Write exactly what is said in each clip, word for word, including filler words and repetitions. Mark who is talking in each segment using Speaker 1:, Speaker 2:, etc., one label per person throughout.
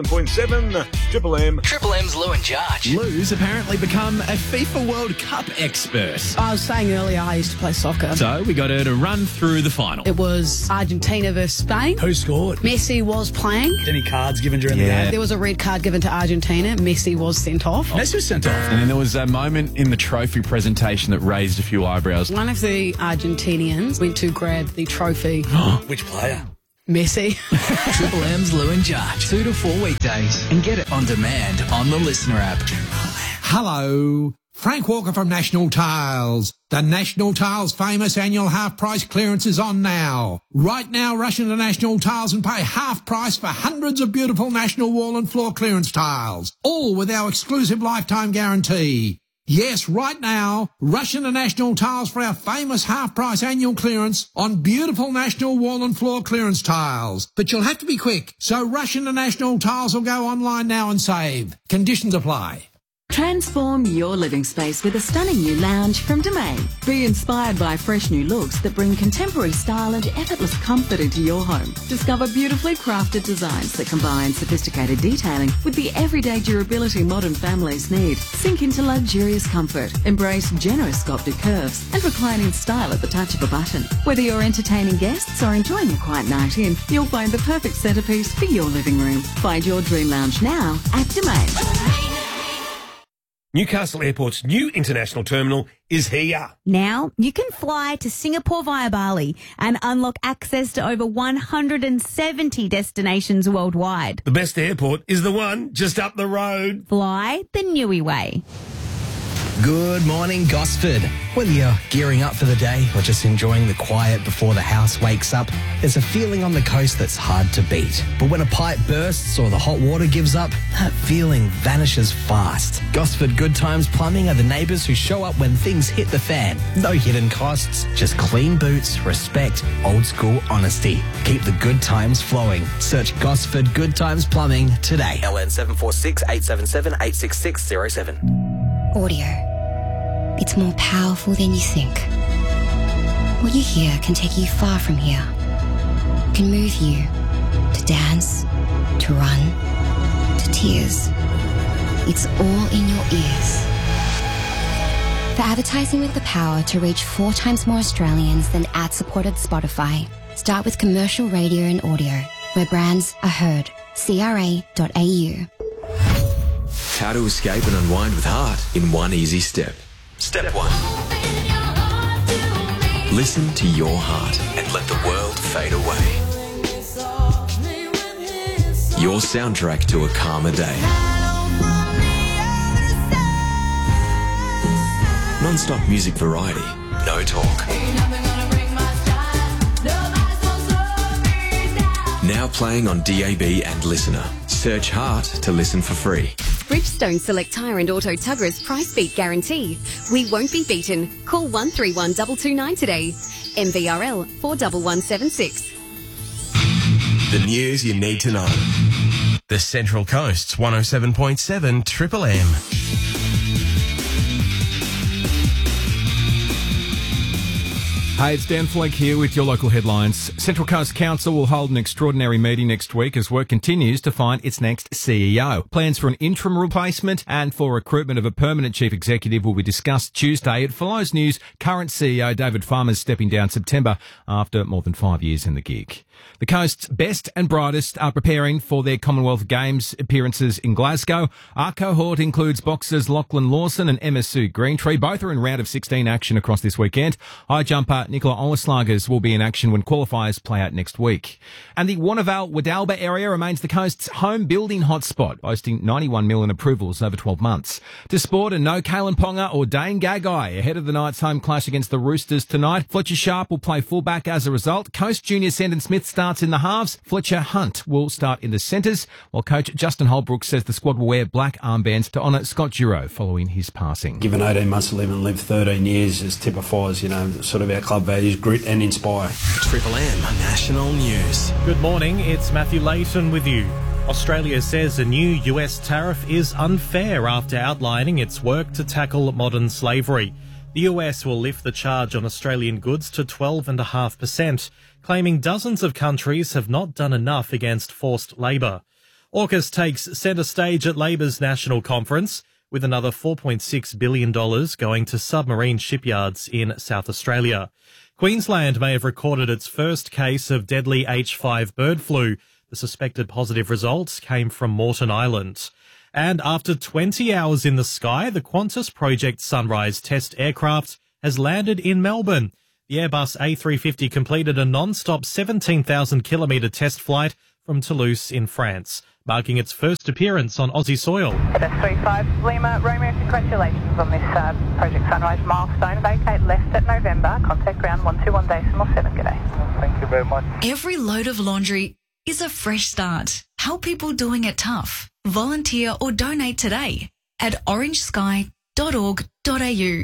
Speaker 1: point seven Triple M.
Speaker 2: Triple M's Lou and Jarge.
Speaker 3: Lou's apparently become a FIFA World Cup expert.
Speaker 4: I was saying earlier I used to play soccer.
Speaker 3: So we got her to run through the final.
Speaker 4: It was Argentina versus Spain.
Speaker 5: Who scored?
Speaker 4: Messi was playing.
Speaker 5: Any cards given during the
Speaker 3: Yeah.
Speaker 5: game?
Speaker 4: There was a red card given to Argentina. Messi was sent off.
Speaker 5: Messi was sent off.
Speaker 3: And then there was a moment in the trophy presentation that raised a few eyebrows.
Speaker 4: One of the Argentinians went to grab the trophy.
Speaker 5: Which player?
Speaker 4: Messi.
Speaker 2: Triple M's Lou and Jarge. Two to four weekdays. And get it on demand on the Listener app.
Speaker 6: Hello, Frank Walker from National Tiles. The National Tiles famous annual half price clearance is on now. Right now, rush into National Tiles and pay half price for hundreds of beautiful National wall and floor clearance tiles, all with our exclusive lifetime guarantee. Yes, right now, rush into National Tiles for our famous half-price annual clearance on beautiful National wall and floor clearance tiles. But you'll have to be quick, so rush into National Tiles or go online now and save. Conditions apply.
Speaker 7: Transform your living space with a stunning new lounge from Domain. Be inspired by fresh new looks that bring contemporary style and effortless comfort into your home. Discover beautifully crafted designs that combine sophisticated detailing with the everyday durability modern families need. Sink into luxurious comfort, embrace generous sculpted curves and reclining style at the touch of a button. Whether you're entertaining guests or enjoying a quiet night in, you'll find the perfect centerpiece for your living room. Find your dream lounge now at Domain.
Speaker 8: Newcastle Airport's new international terminal is here.
Speaker 9: Now you can fly to Singapore via Bali and unlock access to over one hundred seventy destinations worldwide.
Speaker 8: The best airport is the one just up the road.
Speaker 9: Fly the Newey way.
Speaker 2: Good morning, Gosford. Whether you're gearing up for the day or just enjoying the quiet before the house wakes up, there's a feeling on the coast that's hard to beat. But when a pipe bursts or the hot water gives up, that feeling vanishes fast. Gosford Good Times Plumbing are the neighbours who show up when things hit the fan. No hidden costs, just clean boots, respect, old school honesty. Keep the good times flowing. Search Gosford Good Times Plumbing today.
Speaker 10: L N seven four six, eight seven seven, eight six six zero seven.
Speaker 11: Audio. It's more powerful than you think. What you hear can take you far from here. Can move you to dance, to run, to tears. It's all in your ears. For advertising with the power to reach four times more Australians than ad-supported Spotify, start with commercial radio and audio, where brands are heard. C R A dot A U.
Speaker 12: How to escape and unwind with heart in one easy step. Step one. Listen to your heart and let the world fade away. Your soundtrack to a calmer day. Non-stop music variety, no talk. Now playing on D A B and Listener. Search Heart to listen for free.
Speaker 13: Bridgestone Select Tyre and Auto Tugger's price beat guarantee. We won't be beaten. Call one three one two two nine today. M V R L four one one seven six.
Speaker 12: The news you need to know.
Speaker 14: The Central Coast's one oh seven point seven Triple M.
Speaker 15: Hey, it's Dan Fleck here with your local headlines. Central Coast Council will hold an extraordinary meeting next week as work continues to find its next C E O. Plans for an interim replacement and for recruitment of a permanent chief executive will be discussed Tuesday. At Follows News, current C E O David Farmer's stepping down September after more than five years in the gig. The coast's best and brightest are preparing for their Commonwealth Games appearances in Glasgow. Our cohort includes boxers Lachlan Lawson and Emma Sue Greentree. Both are in round of sixteen action across this weekend. High jumper Nicola Oleslagers will be in action when qualifiers play out next week. And the Warnervale-Wadalba area remains the coast's home building hotspot, boasting ninety-one million approvals over twelve months. To sport, and no Kalen Ponga or Dane Gagai ahead of the Knights' home clash against the Roosters tonight. Fletcher Sharp will play fullback as a result. Coast junior Sandon Smith starts in the halves. Fletcher Hunt will start in the centres, while coach Justin Holbrook says the squad will wear black armbands to honour Scott Giroux following his passing.
Speaker 16: Given eighteen months to live and live thirteen years, as typifies, you know, sort of our club values, grit and inspire.
Speaker 12: Triple M National News.
Speaker 17: Good morning, it's Matthew Layton with you. Australia says a new U S tariff is unfair after outlining its work to tackle modern slavery. The U S will lift the charge on Australian goods to twelve point five percent, claiming dozens of countries have not done enough against forced labour. AUKUS takes centre stage at Labor's National Conference, with another four point six billion dollars going to submarine shipyards in South Australia. Queensland may have recorded its first case of deadly H five bird flu. The suspected positive results came from Moreton Island. And after twenty hours in the sky, the Qantas Project Sunrise test aircraft has landed in Melbourne. The Airbus A three fifty completed a non-stop seventeen thousand kilometre test flight from Toulouse in France, marking its first appearance on Aussie soil.
Speaker 18: Quebec three five Lima Romeo, congratulations on this uh, Project Sunrise milestone. Vacate left at November. Contact ground one two one decimal seven. G'day.
Speaker 19: Thank you very much.
Speaker 20: Every load of laundry is a fresh start. Help people doing it tough. Volunteer or donate today at orange sky dot org dot a u.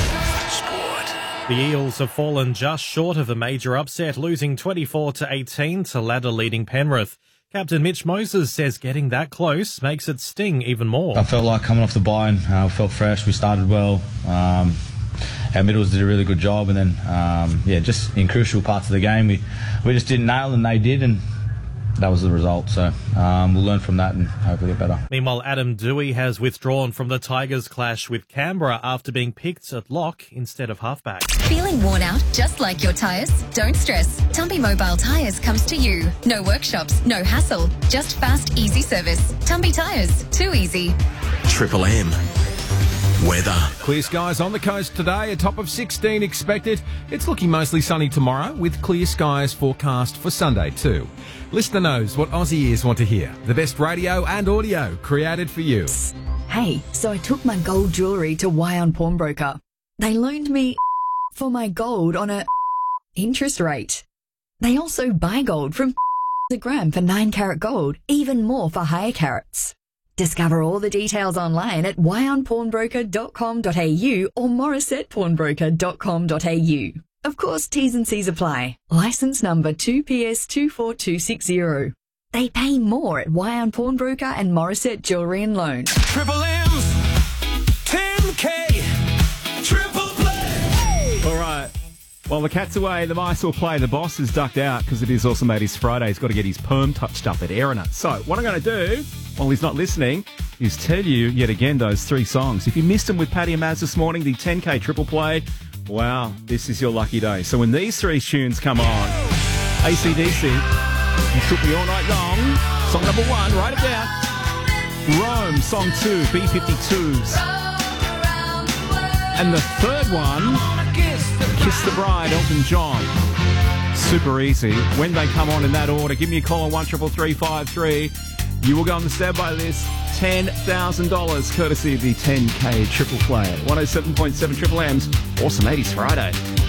Speaker 17: The Eels have fallen just short of a major upset, losing twenty-four to eighteen to ladder-leading Penrith. Captain Mitch Moses says getting that close makes it sting even more.
Speaker 21: I felt like coming off the bye and uh, felt fresh. We started well. Um, our middles did a really good job, and then um, yeah, just in crucial parts of the game, we we just didn't nail, and they did, and that was the result. So um, we'll learn from that and hopefully get better.
Speaker 17: Meanwhile, Adam Dewey has withdrawn from the Tigers' clash with Canberra after being picked at lock instead of halfback.
Speaker 22: Feeling worn out just like your tyres? Don't stress. Tumpy Mobile Tyres comes to you. No workshops, no hassle, just fast, easy service. Tumpy Tyres, too easy.
Speaker 14: Triple M. Weather.
Speaker 15: Clear skies on the coast today, a top of sixteen expected. It's looking mostly sunny tomorrow, with clear skies forecast for Sunday too. Listener knows what Aussie ears want to hear. The best radio and audio created for you.
Speaker 23: Hey, so I took my gold jewellery to Wyon Pawnbroker. They loaned me for my gold on a interest rate. They also buy gold from the gram for nine carat gold, even more for higher carats. Discover all the details online at wyon pawnbroker dot com dot a u or morisset pawnbroker dot com dot a u. Of course, T's and C's apply. Licence number two P S two four two six zero. They pay more at Wyon Pawnbroker and Morisset Jewellery and Loan.
Speaker 8: Triple M's ten K Triple Play.
Speaker 3: All right. While the cat's away, the mice will play. The boss is ducked out because it is also Matey's Friday. He's got to get his perm touched up at Erina. So what I'm going to do, while he's not listening, is tell you yet again those three songs. If you missed them with Paddy and Maz this morning, the ten K Triple Play, wow, this is your lucky day. So when these three tunes come on, A C D C, You Took Me All Night Long, song number one, write it down. Rome, song two, B fifty-twos. And the third one, Kiss the Bride, Elton John. Super easy. When they come on in that order, give me a call on one triple three five three. You will go on the standby list. ten thousand dollars courtesy of the ten K Triple Play. one oh seven point seven Triple M's Awesome eighties Friday.